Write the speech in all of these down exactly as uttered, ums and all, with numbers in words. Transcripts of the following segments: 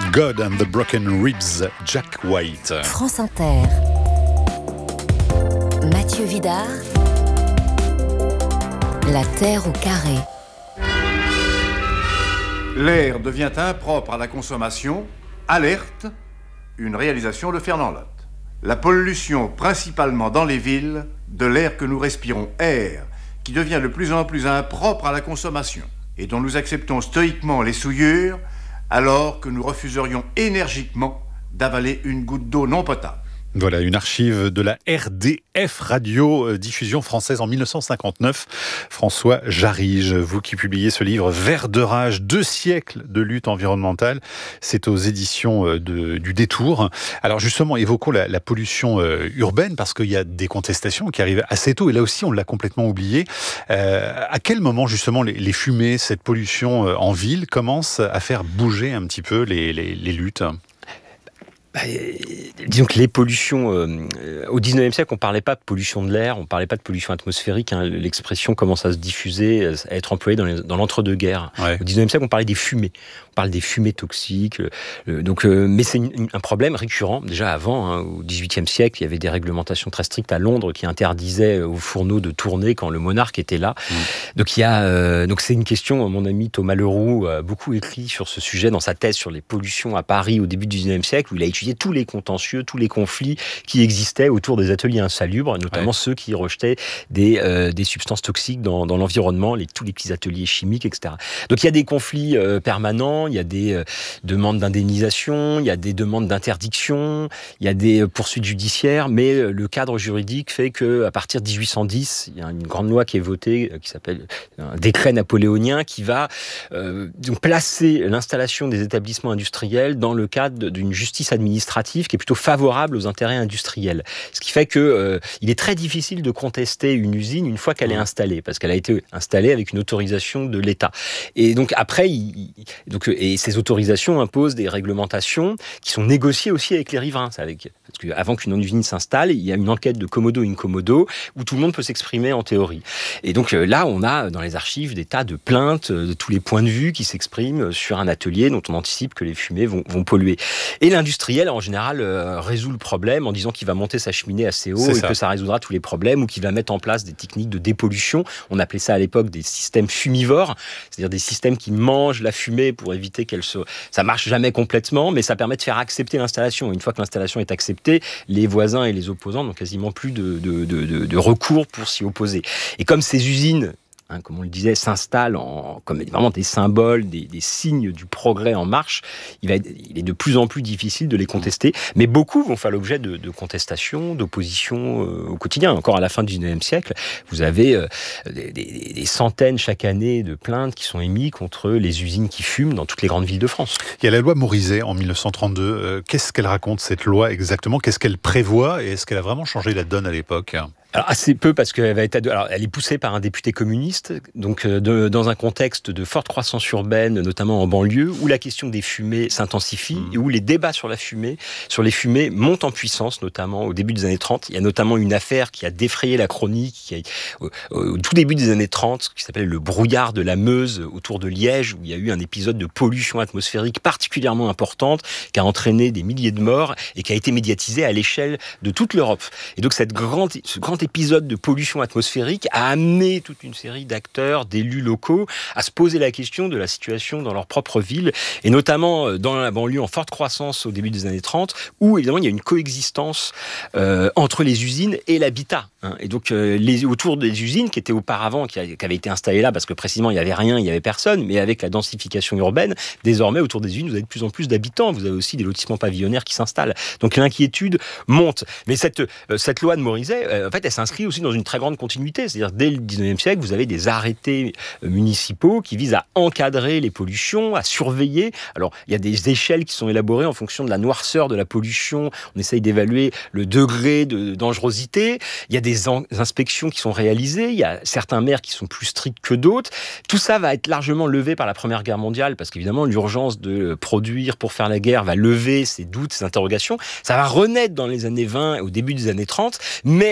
God and the Broken Ribs, Jack White. France Inter. Mathieu Vidard. La Terre au carré. L'air devient impropre à la consommation. Alerte, une réalisation de Fernand Lotte. La pollution, principalement dans les villes, de l'air que nous respirons, air qui devient de plus en plus impropre à la consommation et dont nous acceptons stoïquement les souillures alors que nous refuserions énergiquement d'avaler une goutte d'eau non potable. Voilà, une archive de la R D F, Radio Diffusion Française en dix-neuf cent cinquante-neuf. François Jarige, vous qui publiez ce livre Vert de rage, deux siècles de lutte environnementale, c'est aux éditions de, du Détour. Alors justement, évoquons la, la pollution euh, urbaine, parce qu'il y a des contestations qui arrivent assez tôt, et là aussi on l'a complètement oublié. Euh, à quel moment justement les, les fumées, cette pollution euh, en ville, commencent à faire bouger un petit peu les, les, les luttes ? Bah, disons que les pollutions, euh, au dix-neuvième siècle, on ne parlait pas de pollution de l'air, on ne parlait pas de pollution atmosphérique. Hein, l'expression commence à se diffuser, à être employée dans, les, dans l'entre-deux-guerres. Ouais. Au dix-neuvième siècle, on parlait des fumées. On parle des fumées toxiques. Euh, donc, euh, mais c'est une, un problème récurrent. Déjà avant, hein, au dix-huitième siècle, il y avait des réglementations très strictes à Londres qui interdisaient aux fourneaux de tourner quand le monarque était là. Mmh. Donc, il y a, euh, donc c'est une question, mon ami Thomas Leroux a beaucoup écrit sur ce sujet dans sa thèse sur les pollutions à Paris au début du dix-neuvième siècle, où il a étudié tous les contentieux, tous les conflits qui existaient autour des ateliers insalubres, notamment ouais. ceux qui rejetaient des, euh, des substances toxiques dans, dans l'environnement, les, tous les petits ateliers chimiques, et cetera. Donc il y a des conflits euh, permanents, il y a des euh, demandes d'indemnisation, il y a des demandes d'interdiction, il y a des euh, poursuites judiciaires, mais euh, le cadre juridique fait qu'à partir de dix-huit cent dix, il y a une grande loi qui est votée, euh, qui s'appelle un décret napoléonien, qui va euh, donc placer l'installation des établissements industriels dans le cadre d'une justice administrative qui est plutôt favorable aux intérêts industriels. Ce qui fait que euh, il est très difficile de contester une usine une fois qu'elle est installée, parce qu'elle a été installée avec une autorisation de l'État. Et donc après, il, donc, et ces autorisations imposent des réglementations qui sont négociées aussi avec les riverains. C'est avec, parce qu'avant qu'une usine s'installe, il y a une enquête de commodo incommodo où tout le monde peut s'exprimer en théorie. Et donc euh, là, on a dans les archives des tas de plaintes de tous les points de vue qui s'expriment sur un atelier dont on anticipe que les fumées vont, vont polluer. Et l'industriel, en général, Euh, résout le problème en disant qu'il va monter sa cheminée assez haut C'est et ça. que ça résoudra tous les problèmes, ou qu'il va mettre en place des techniques de dépollution. On appelait ça à l'époque des systèmes fumivores, c'est-à-dire des systèmes qui mangent la fumée pour éviter qu'elle se... Ça marche jamais complètement, mais ça permet de faire accepter l'installation. Une fois que l'installation est acceptée, les voisins et les opposants n'ont quasiment plus de, de, de, de, de recours pour s'y opposer. Et comme ces usines, Hein, comme on le disait, s'installent en, comme vraiment des symboles, des, des signes du progrès en marche, il, va être, il est de plus en plus difficile de les contester. Mais beaucoup vont faire l'objet de, de contestations, d'oppositions euh, au quotidien. Encore à la fin du dix-neuvième siècle, vous avez euh, des, des, des centaines chaque année de plaintes qui sont émises contre les usines qui fument dans toutes les grandes villes de France. Il y a la loi Morizet en dix-neuf cent trente-deux. Euh, qu'est-ce qu'elle raconte, cette loi, exactement ? Qu'est-ce qu'elle prévoit et est-ce qu'elle a vraiment changé la donne à l'époque ? Alors assez peu, parce qu'elle va être ado- alors elle est poussée par un député communiste, donc euh, de, dans un contexte de forte croissance urbaine, notamment en banlieue, où la question des fumées s'intensifie mmh. et où les débats sur la fumée, sur les fumées montent en puissance, notamment au début des années trente. Il y a notamment une affaire qui a défrayé la chronique qui a, au, au tout début des années trente, qui s'appelle le brouillard de la Meuse autour de Liège, où il y a eu un épisode de pollution atmosphérique particulièrement importante, qui a entraîné des milliers de morts et qui a été médiatisé à l'échelle de toute l'Europe. Et donc cette grande, ce grand épisode de pollution atmosphérique a amené toute une série d'acteurs, d'élus locaux à se poser la question de la situation dans leur propre ville, et notamment dans la banlieue en forte croissance au début des années trente, où évidemment il y a une coexistence euh, entre les usines et l'habitat. Hein. Et donc euh, les, autour des usines qui étaient auparavant, qui, a, qui avaient été installées là parce que précisément il n'y avait rien, il n'y avait personne, mais avec la densification urbaine, désormais autour des usines vous avez de plus en plus d'habitants, vous avez aussi des lotissements pavillonnaires qui s'installent. Donc l'inquiétude monte. Mais cette, euh, cette loi de Morizet, euh, en fait, elle s'inscrit aussi dans une très grande continuité. C'est-à-dire, dès le dix-neuvième siècle, vous avez des arrêtés municipaux qui visent à encadrer les pollutions, à surveiller. Alors, il y a des échelles qui sont élaborées en fonction de la noirceur de la pollution. On essaye d'évaluer le degré de dangerosité. Il y a des en- inspections qui sont réalisées. Il y a certains maires qui sont plus stricts que d'autres. Tout ça va être largement levé par la Première Guerre mondiale, parce qu'évidemment, l'urgence de produire pour faire la guerre va lever ces doutes, ces interrogations. Ça va renaître dans les années vingt, au début des années trente, mais hein,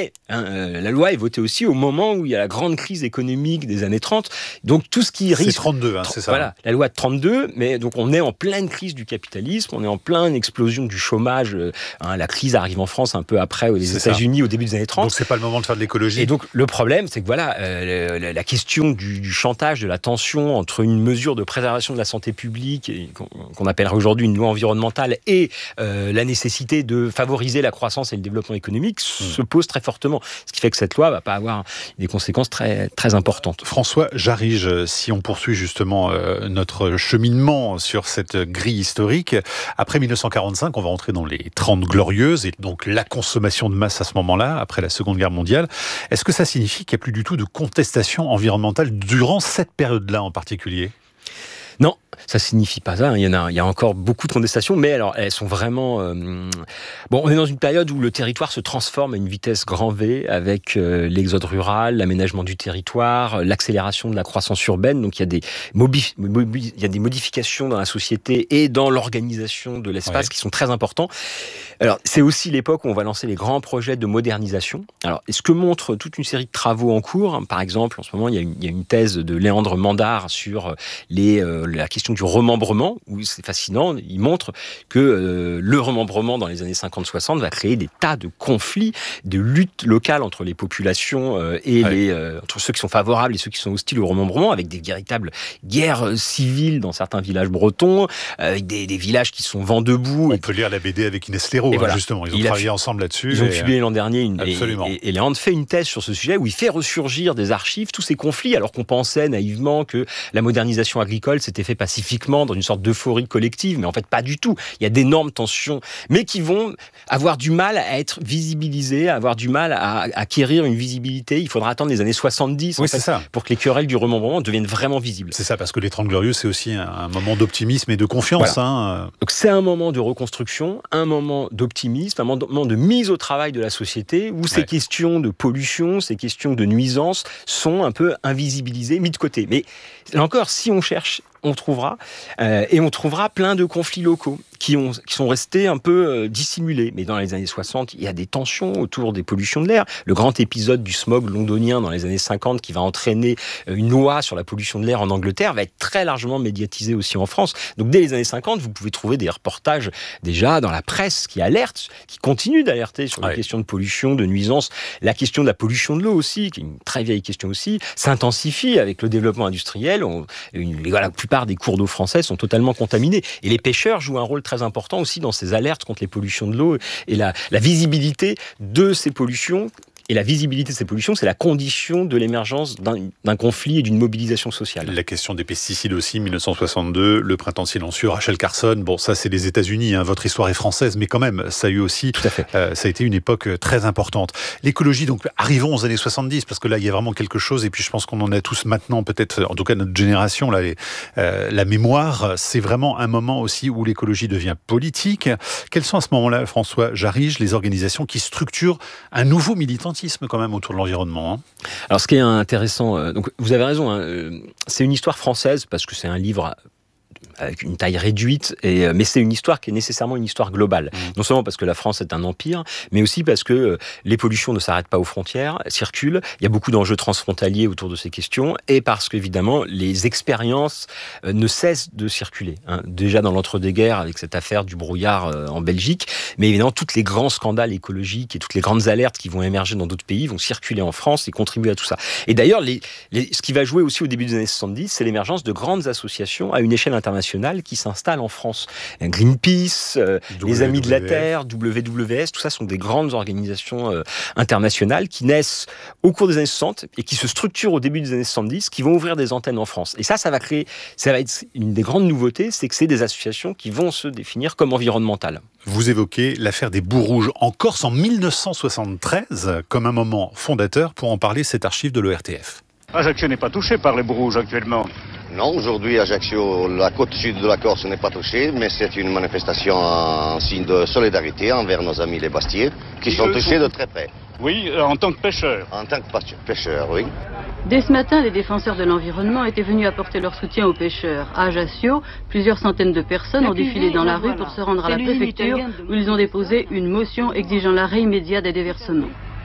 Euh, la loi est votée aussi au moment où il y a la grande crise économique des années trente. Donc tout ce qui risque... C'est trente-deux, hein, c'est ça. Voilà, la loi de trente-deux, mais donc on est en pleine crise du capitalisme, on est en pleine explosion du chômage. Hein, la crise arrive en France un peu après, aux États-Unis, au début des années trente. Donc c'est pas le moment de faire de l'écologie. Et donc le problème, c'est que voilà, euh, la, la question du, du chantage, de la tension entre une mesure de préservation de la santé publique, et, qu'on, qu'on appellerait aujourd'hui une loi environnementale, et euh, la nécessité de favoriser la croissance et le développement économique, mmh. se pose très fortement. Ce qui fait que cette loi va pas avoir des conséquences très, très importantes. François Jarige, si on poursuit justement euh, notre cheminement sur cette grille historique, après mille neuf cent quarante-cinq, on va entrer dans les trente glorieuses, et donc la consommation de masse à ce moment-là, après la Seconde Guerre mondiale. Est-ce que ça signifie qu'il n'y a plus du tout de contestation environnementale durant cette période-là en particulier ? Non, ça signifie pas ça. Il y en a, il y a encore beaucoup de contestations, mais alors elles sont vraiment. Euh... Bon, on est dans une période où le territoire se transforme à une vitesse grand V avec euh, l'exode rural, l'aménagement du territoire, l'accélération de la croissance urbaine. Donc il y a des mobi... Mobi... il y a des modifications dans la société et dans l'organisation de l'espace ouais. qui sont très importants. Alors c'est aussi l'époque où on va lancer les grands projets de modernisation. Alors ce que montre toute une série de travaux en cours, hein, par exemple, en ce moment il y a une, il y a une thèse de Léandre Mandard sur les euh, la question du remembrement, où c'est fascinant, il montre que euh, le remembrement dans les années cinquante soixante va créer des tas de conflits, de luttes locales entre les populations euh, et ouais. les, euh, entre ceux qui sont favorables et ceux qui sont hostiles au remembrement, avec des véritables guerres civiles dans certains villages bretons, avec des, des villages qui sont vent debout. On et peut lire la B D avec Inès Léraud, hein, voilà. justement, ils ont il travaillé a, ensemble là-dessus. Ils ont publié l'an dernier, une, Absolument. et, et, et Léandre fait une thèse sur ce sujet où il fait ressurgir des archives tous ces conflits, alors qu'on pensait naïvement que la modernisation agricole s'était fait pacifiquement dans une sorte d'euphorie collective, mais en fait pas du tout. Il y a d'énormes tensions, mais qui vont avoir du mal à être visibilisées, à avoir du mal à acquérir une visibilité. Il faudra attendre les années soixante-dix oui, en fait, ça. pour que les querelles du remembrement deviennent vraiment visibles. C'est ça, parce que les trente glorieuses, c'est aussi un moment d'optimisme et de confiance. Voilà. Hein. Donc c'est un moment de reconstruction, un moment d'optimisme, un moment de mise au travail de la société, où ouais. ces questions de pollution, ces questions de nuisance sont un peu invisibilisées, mises de côté. Mais là encore, si on cherche, on trouvera, euh, et on trouvera plein de conflits locaux qui, ont, qui sont restés un peu euh, dissimulés. Mais dans les années soixante, il y a des tensions autour des pollutions de l'air. Le grand épisode du smog londonien dans les années cinquante qui va entraîner une loi sur la pollution de l'air en Angleterre va être très largement médiatisé aussi en France. Donc dès les années cinquante, vous pouvez trouver des reportages déjà dans la presse qui alertent, qui continuent d'alerter sur les ouais. questions de pollution, de nuisance. La question de la pollution de l'eau aussi, qui est une très vieille question aussi, s'intensifie avec le développement industriel. On, une, voilà, la plupart des cours d'eau français sont totalement contaminés. Et les pêcheurs jouent un rôle très important aussi dans ces alertes contre les pollutions de l'eau et la, la visibilité de ces pollutions. Et la visibilité de ces pollutions, c'est la condition de l'émergence d'un, d'un conflit et d'une mobilisation sociale. La question des pesticides aussi, mille neuf cent soixante-deux, le printemps silencieux, Rachel Carson, bon ça c'est les États-Unis, hein, votre histoire est française, mais quand même, ça a eu aussi, Tout à fait. Euh, ça a été une époque très importante. L'écologie, donc arrivons aux années soixante-dix, parce que là il y a vraiment quelque chose, et puis je pense qu'on en a tous maintenant, peut-être, en tout cas notre génération, là, les, euh, la mémoire, c'est vraiment un moment aussi où l'écologie devient politique. Quels sont à ce moment-là, François Jarige, les organisations qui structurent un nouveau militantisme quand même autour de l'environnement, hein. Alors ce qui est intéressant, euh, donc vous avez raison, hein, euh, c'est une histoire française parce que c'est un livre avec une taille réduite, et, euh, mais c'est une histoire qui est nécessairement une histoire globale. Mmh. Non seulement parce que la France est un empire, mais aussi parce que euh, les pollutions ne s'arrêtent pas aux frontières, circulent, il y a beaucoup d'enjeux transfrontaliers autour de ces questions, et parce qu'évidemment, les expériences euh, ne cessent de circuler. Hein. Déjà dans l'entre-deux-guerres, avec cette affaire du brouillard euh, en Belgique, mais évidemment, tous les grands scandales écologiques et toutes les grandes alertes qui vont émerger dans d'autres pays vont circuler en France et contribuer à tout ça. Et d'ailleurs, les, les, ce qui va jouer aussi au début des années soixante-dix, c'est l'émergence de grandes associations à une échelle internationale qui s'installent en France. Greenpeace, euh, les Amis de la Terre, W W F, tout ça sont des grandes organisations euh, internationales qui naissent au cours des années soixante et qui se structurent au début des années soixante-dix, qui vont ouvrir des antennes en France. Et ça, ça va créer, ça va être une des grandes nouveautés, c'est que c'est des associations qui vont se définir comme environnementales. Vous évoquez l'affaire des boues rouges en Corse en mille neuf cent soixante-treize comme un moment fondateur. Pour en parler, cette archive de l'O R T F. Ajaccio n'est pas touché par les boues rouges actuellement. Non, aujourd'hui, Ajaccio, la côte sud de la Corse n'est pas touchée, mais c'est une manifestation en signe de solidarité envers nos amis les Bastiers, qui sont touchés de très près. Oui, en tant que pêcheurs. En tant que pêcheurs, oui. Dès ce matin, les défenseurs de l'environnement étaient venus apporter leur soutien aux pêcheurs. À Ajaccio, plusieurs centaines de personnes ont défilé dans la rue pour se rendre à la préfecture, où ils ont déposé une motion exigeant l'arrêt immédiat des déversements.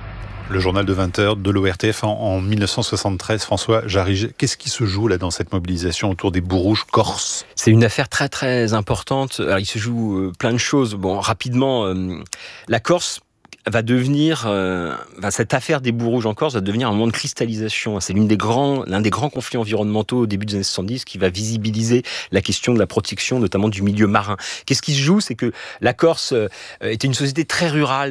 Le journal de vingt heures de l'O R T F en, en mille neuf cent soixante-treize. François Jarige, qu'est-ce qui se joue là dans cette mobilisation autour des Bourrouges corses? C'est une affaire très très importante. Alors, il se joue euh, plein de choses. Bon, rapidement, euh, la Corse va devenir, euh, enfin, cette affaire des Bourrouges en Corse va devenir un moment de cristallisation. C'est l'une des grands, l'un des grands conflits environnementaux au début des années soixante-dix qui va visibiliser la question de la protection, notamment du milieu marin. Qu'est-ce qui se joue? C'est que la Corse euh, était une société très rurale,